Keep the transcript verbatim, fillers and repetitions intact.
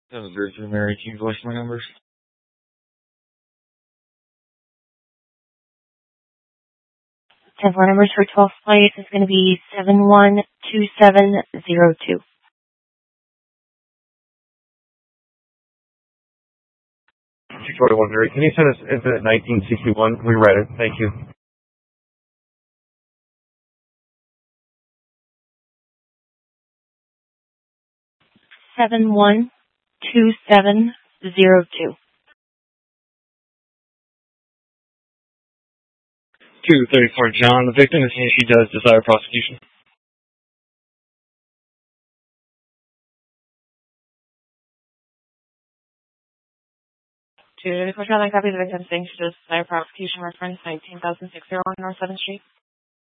seven zero two Mary, can you voice my numbers? ten four numbers for twelfth place is going to be seven one two seven zero two. two forty-one Mary, can you send us into nineteen sixty-one? We read it. Thank you. seven one two seven zero two. two thirty-four John, the victim is saying she does desire prosecution. two thirty-four John, I copy the victim saying she does desire prosecution, reference nineteen thousand six hundred one North seventh Street.